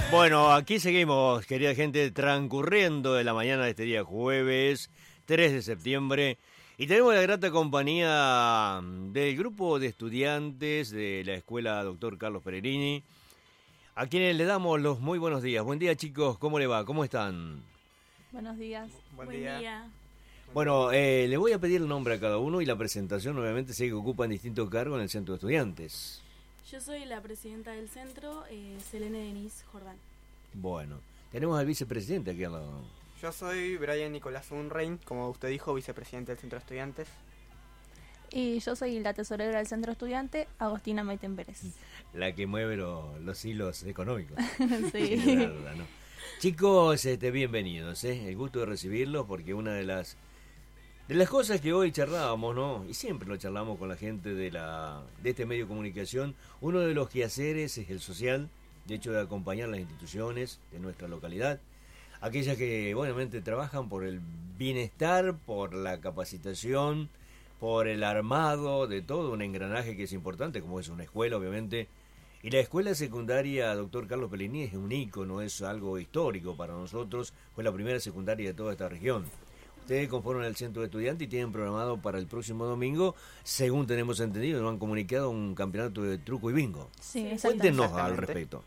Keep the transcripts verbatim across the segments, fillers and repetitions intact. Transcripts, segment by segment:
Bueno, aquí seguimos, querida gente, transcurriendo de la mañana de este día jueves tres de septiembre y tenemos la grata compañía del grupo de estudiantes de la Escuela Doctor Carlos Peregrini, a quienes le damos los muy buenos días. Buen día, chicos, ¿cómo le va? ¿Cómo están? Buenos días. Buen, Buen día. día. Bueno, eh, le voy a pedir el nombre a cada uno y la presentación, obviamente, sé que ocupan distintos cargos en el Centro de Estudiantes. Yo soy la presidenta del centro, eh, Selene Denise Jordán. Bueno, tenemos al vicepresidente aquí al lado. Yo soy Brian Nicolás Unrein, como usted dijo, vicepresidente del Centro de Estudiantes. Y yo soy la tesorera del Centro Estudiante, Agostina Maiten Pérez. La que mueve lo, los hilos económicos. Sí. Sin duda, ¿no? Chicos, este, bienvenidos, ¿eh? El gusto de recibirlos porque una de las de las cosas que hoy charlábamos, ¿no? Y siempre lo charlamos con la gente de la de este medio de comunicación, uno de los quehaceres es el social, de hecho de acompañar las instituciones de nuestra localidad, aquellas que obviamente trabajan por el bienestar, por la capacitación, por el armado de todo un engranaje que es importante, como es una escuela, obviamente. Y la escuela secundaria Doctor Carlos Peregrini es un ícono, es algo histórico para nosotros, fue la primera secundaria de toda esta región. Ustedes conforman el centro de estudiantes y tienen programado para el próximo domingo, según tenemos entendido, nos han comunicado un campeonato de truco y bingo. Sí, Cuéntenos al Exactamente. respecto.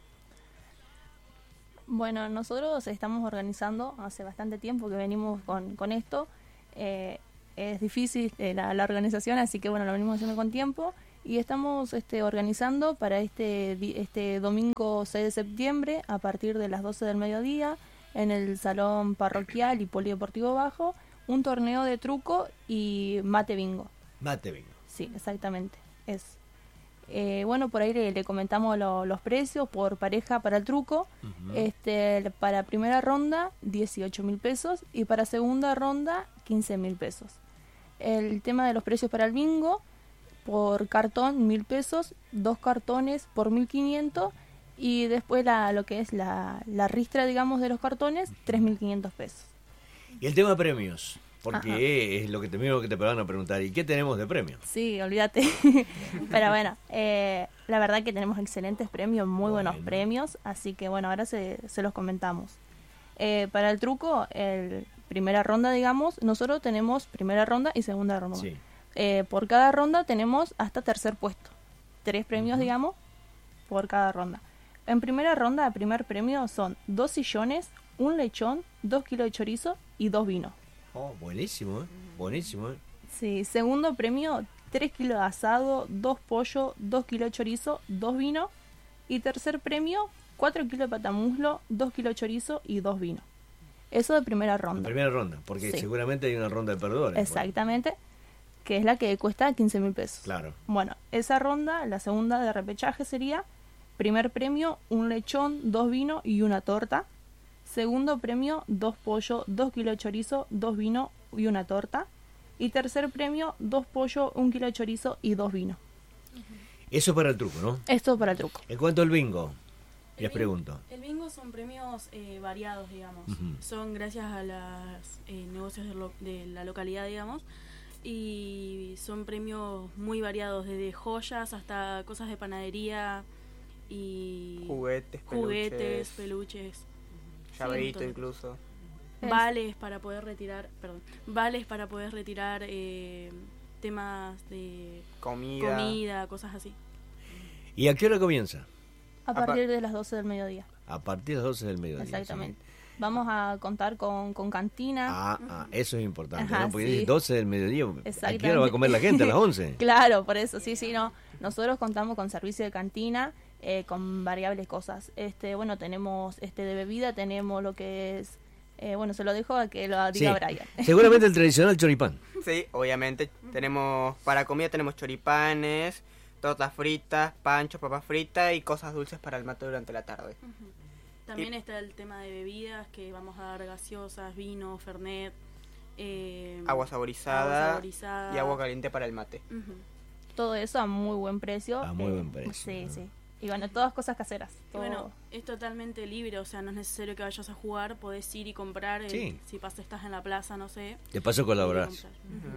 Bueno, nosotros estamos organizando hace bastante tiempo que venimos con, con esto. Eh, es difícil eh, la, la organización, así que bueno, lo venimos haciendo con tiempo. Y estamos este, organizando para este, di- este domingo seis de septiembre, a partir de las doce del mediodía, en el Salón Parroquial y Polideportivo Bajo, un torneo de truco y mate bingo. Mate bingo. Sí, exactamente. Es. Eh, bueno, por ahí le, le comentamos lo- los precios por pareja para el truco. Ujú. Este, para primera ronda, dieciocho mil pesos. Y para segunda ronda, quince mil pesos. El tema de los precios para el bingo, por cartón, mil pesos. Dos cartones por mil quinientos. Y después la, lo que es la, la ristra, digamos, de los cartones, tres mil quinientos pesos. Y el tema de premios, porque Ajá. es lo que te mismo que te van a preguntar. ¿Y qué tenemos de premios? Sí, olvídate. Pero bueno, eh, la verdad que tenemos excelentes premios, muy buenos Bueno. premios, así que bueno, ahora se, se los comentamos. Eh, para el truco, el primera ronda, digamos, nosotros tenemos primera ronda y segunda ronda. Sí. Eh, por cada ronda tenemos hasta tercer puesto. Tres premios, Ujú. digamos, por cada ronda. En primera ronda, el primer premio son dos sillones, un lechón, dos kilos de chorizo y dos vinos. Oh, buenísimo, ¿eh? Buenísimo, ¿eh? Sí, segundo premio, tres kilos de asado, dos pollo, dos kilos de chorizo, dos vinos. Y tercer premio, cuatro kilos de patamuslo, dos kilos de chorizo y dos vinos. Eso de primera La ronda. primera ronda, porque Sí. seguramente hay una ronda de perdedores. Exactamente, que es la que cuesta quince mil pesos. Claro. Bueno, esa ronda, la segunda de repechaje sería, primer premio, un lechón, dos vinos y una torta. Segundo premio, dos pollo, dos kilos de chorizo, dos vinos y una torta. Y tercer premio, dos pollo, un kilo de chorizo y dos vinos. Eso para el truco, ¿no? Esto para el truco. En cuanto al bingo, El les bin- pregunto. El bingo son premios eh, variados, digamos. Ujú. Son gracias a los negocios de, lo- de la localidad, digamos. Y son premios muy variados, desde joyas hasta cosas de panadería y Juguetes, juguetes, peluches, peluches. llaverito Sí, todo. incluso. Es- Vales para poder retirar, perdón, vales para poder retirar eh, temas de Comida. comida, cosas así. ¿Y a qué hora comienza? A Apa- partir de las doce del mediodía. A partir de las doce del mediodía. Exactamente. ¿sí? Vamos a contar con, con cantina. Ah, ah, eso es importante, Ajá, ¿no? Porque sí. dice doce del mediodía. ¿A qué Exactamente. hora va a comer la gente? ¿A las once? Claro, por eso, sí, sí, no. Nosotros contamos con servicio de cantina, eh, con variables cosas. Este, bueno, tenemos este de bebida, tenemos lo que es, eh, bueno, se lo dejo a que lo diga Sí. Brian. Seguramente el tradicional choripán. Sí, obviamente. Tenemos, para comida tenemos choripanes, tortas fritas, panchos, papas fritas y cosas dulces para el mate durante la tarde. También Y- está el tema de bebidas, que vamos a dar gaseosas, vino, fernet, eh, Agua agua saborizada, saborizada. y agua caliente para el mate. Ujú. Todo eso a muy buen precio. A muy buen precio, Sí, ¿no? sí. Y bueno, todas cosas caseras. Y todo- bueno, es totalmente libre, o sea, no es necesario que vayas a jugar, podés ir y comprar, eh, Sí. si pas estás en la plaza, no sé. De paso ir y colaborás. comprar. Ujú. Ujú.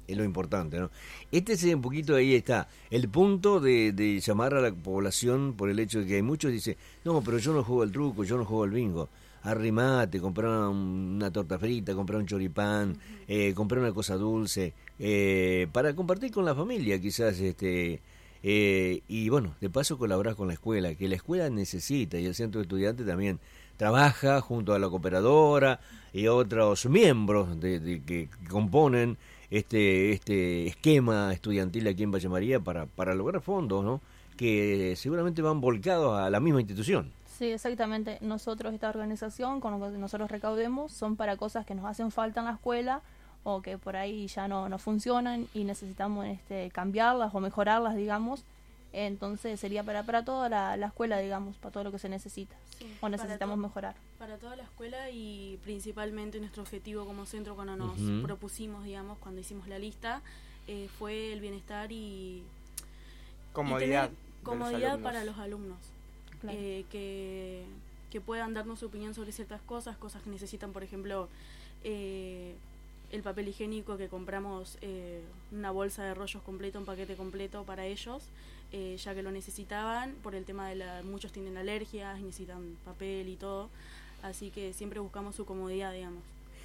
es lo importante, ¿no? Este es un poquito, ahí está, el punto de, de llamar a la población por el hecho de que hay muchos que dicen, no, pero yo no juego al truco, yo no juego al bingo. Arrimate, comprar una torta frita, comprar un choripán, uh-huh. eh, comprar una cosa dulce, eh, para compartir con la familia quizás, este eh, y bueno, de paso colaborar con la escuela, que la escuela necesita, y el centro de estudiantes también trabaja junto a la cooperadora y otros miembros de, de, que componen este este esquema estudiantil aquí en Valle María para, para lograr fondos, ¿no? Que seguramente van volcados a la misma institución. Sí, exactamente. Nosotros, esta organización, con lo que nosotros recaudemos, son para cosas que nos hacen falta en la escuela o que por ahí ya no, no funcionan y necesitamos este, cambiarlas o mejorarlas, digamos. Entonces sería para, para toda la, la escuela, digamos, para todo lo que se necesita sí, o necesitamos para mejorar. Para toda la escuela y principalmente nuestro objetivo como centro cuando nos uh-huh. propusimos, digamos, cuando hicimos la lista, eh, fue el bienestar y comodidad, y comodidad los para los alumnos. Claro. Eh, que, que puedan darnos su opinión sobre ciertas cosas, cosas que necesitan, por ejemplo, eh, el papel higiénico que compramos, eh, una bolsa de rollos completa, un paquete completo para ellos, eh, ya que lo necesitaban, por el tema de la, muchos tienen alergias y necesitan papel y todo, así que siempre buscamos su comodidad, digamos.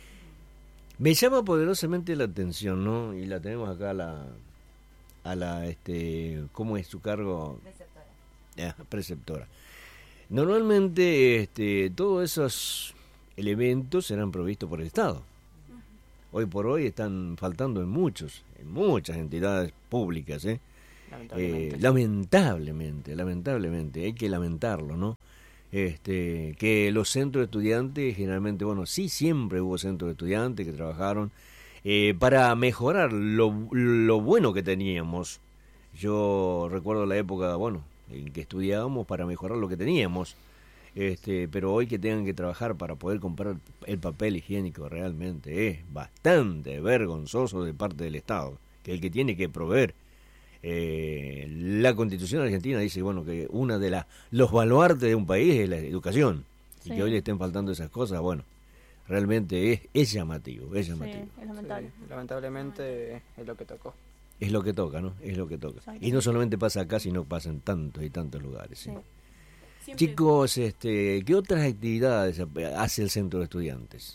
Me llama poderosamente la atención, ¿no? Y la tenemos acá a la, a la este, ¿cómo es su cargo? Preceptora. Ah, preceptora. Normalmente este, todos esos elementos serán provistos por el Estado. Uh-huh. Hoy por hoy están faltando en muchos, en muchas entidades públicas, ¿eh? Lamentablemente. Eh, lamentablemente, lamentablemente, hay que lamentarlo, ¿no? Este, que los centros de estudiantes, generalmente, bueno, sí siempre hubo centros de estudiantes que trabajaron eh, para mejorar lo, lo bueno que teníamos. Yo recuerdo la época, bueno, en que estudiábamos para mejorar lo que teníamos, este, pero hoy que tengan que trabajar para poder comprar el papel higiénico realmente es bastante vergonzoso de parte del Estado, que el que tiene que proveer. Eh, la Constitución argentina dice, bueno, que una de las los baluartes de un país es la educación, sí. Y que hoy le estén faltando esas cosas, bueno, realmente es, es llamativo, es llamativo. Sí, es lamentable. Sí, lamentablemente es lo que tocó. Es lo que toca, ¿no? Es lo que toca. Y no solamente pasa acá, sino pasa en tantos y tantos lugares. ¿sí? Sí. Chicos, este, ¿qué otras actividades hace el centro de estudiantes?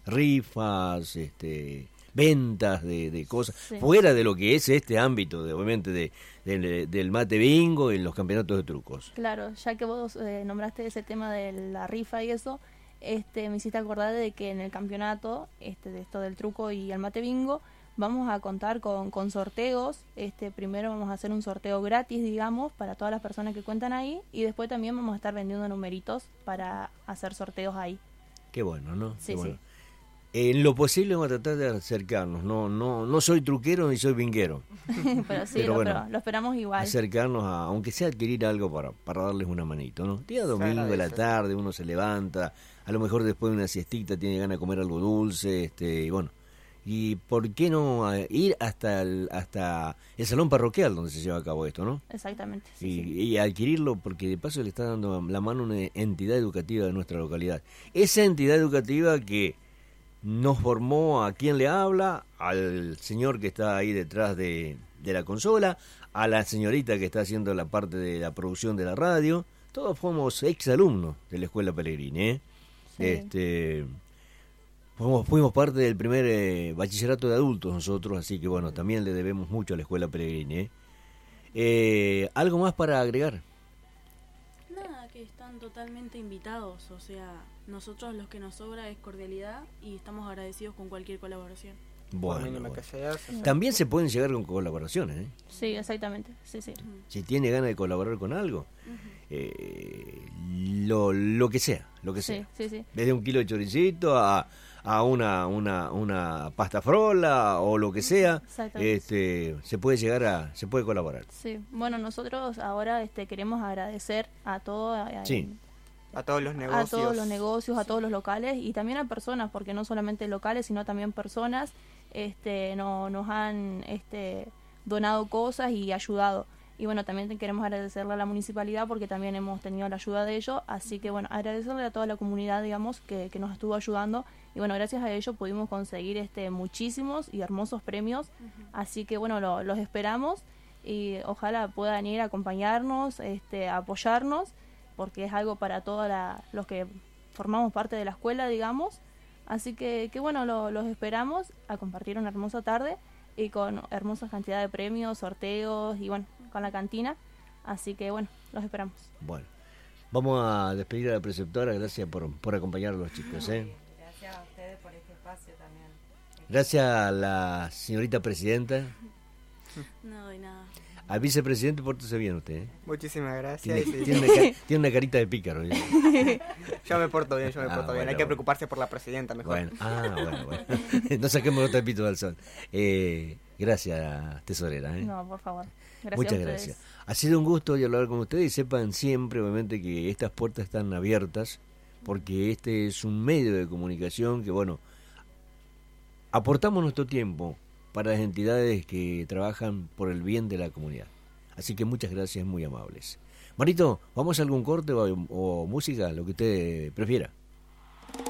Rifas, este, ventas de, de cosas, sí. Fuera de lo que es este ámbito, de, obviamente, de, de, del mate bingo y los campeonatos de trucos. Claro, ya que vos eh, nombraste ese tema de la rifa y eso, este, me hiciste acordar de que en el campeonato, este, de esto del truco y el mate bingo, vamos a contar con, con sorteos. Este, primero vamos a hacer un sorteo gratis, digamos, para todas las personas que cuentan ahí, y después también vamos a estar vendiendo numeritos para hacer sorteos ahí. Qué bueno, ¿no? Sí, Qué bueno. sí. En lo posible vamos a tratar de acercarnos. No, no, no soy truquero ni soy binguero. Pero sí, pero lo, bueno, pero lo esperamos igual. Acercarnos a, aunque sea adquirir algo para, para darles una manito, ¿no? Día domingo a la tarde uno se levanta, a lo mejor después de una siestita tiene ganas de comer algo dulce, este, y bueno. Y por qué no ir hasta el, hasta el salón parroquial donde se lleva a cabo esto, ¿no? Exactamente. Sí, y, sí. y adquirirlo, porque de paso le está dando la mano a una entidad educativa de nuestra localidad. Esa entidad educativa que nos formó a quien le habla, al señor que está ahí detrás de, de la consola, a la señorita que está haciendo la parte de la producción de la radio. Todos fuimos exalumnos de la Escuela Pellegrini, ¿eh? Sí. Este... Fuimos, fuimos parte del primer eh, bachillerato de adultos nosotros, así que bueno, también le debemos mucho a la Escuela Pellegrini. ¿eh? Eh, ¿Algo más para agregar? Nada, que están totalmente invitados, o sea, nosotros lo que nos sobra es cordialidad y estamos agradecidos con cualquier colaboración. Bueno, bueno. Que sea, se también se pueden llegar con colaboraciones, ¿eh? Sí, exactamente, sí, sí. Uh-huh. Si tiene ganas de colaborar con algo, uh-huh. eh, lo, lo que sea, lo que sí, sea. Sí, sí. Desde un kilo de choricito a, a una, una, una pasta frola o lo que sea, este, se puede llegar a, se puede colaborar. Sí, bueno, nosotros ahora este, queremos agradecer a todo, a, sí. a todos los negocios, a todos los negocios, a todos los locales y también a personas, porque no solamente locales, sino también personas, este, no, nos han, este, donado cosas y ayudado. Y bueno, también te queremos agradecerle a la municipalidad porque también hemos tenido la ayuda de ellos. Así que bueno, agradecerle a toda la comunidad, digamos, que, que nos estuvo ayudando. Y bueno, gracias a ello pudimos conseguir este muchísimos y hermosos premios. Uh-huh. Así que bueno, lo, los esperamos y ojalá puedan ir a acompañarnos, este, a apoyarnos, porque es algo para todos los que formamos parte de la escuela, digamos. Así que, que bueno, lo, los esperamos a compartir una hermosa tarde y con hermosa cantidad de premios, sorteos y bueno, con la cantina. Así que bueno, los esperamos. Bueno, vamos a despedir a la preceptora. Gracias por, por acompañar a los chicos, ¿eh? Gracias a ustedes por este espacio también. Gracias a la señorita presidenta. No doy nada. Al vicepresidente, pórtese bien usted, ¿eh? Muchísimas gracias. Tiene, sí. tiene, una, ca- tiene una carita de pícaro. ¿eh? Yo me porto bien, yo me Ah, porto bueno, bien. Hay que bueno. preocuparse por la presidenta mejor. Bueno, ah, bueno, bueno. No saquemos los tapitos del sol. Eh, gracias, tesorera. ¿eh? No, por favor. Gracias Muchas a ustedes. gracias. Ha sido un gusto hoy hablar con ustedes y sepan siempre, obviamente, que estas puertas están abiertas porque este es un medio de comunicación que, bueno, aportamos nuestro tiempo para las entidades que trabajan por el bien de la comunidad. Así que muchas gracias, muy amables. Marito, ¿vamos a algún corte o, o música? Lo que usted prefiera.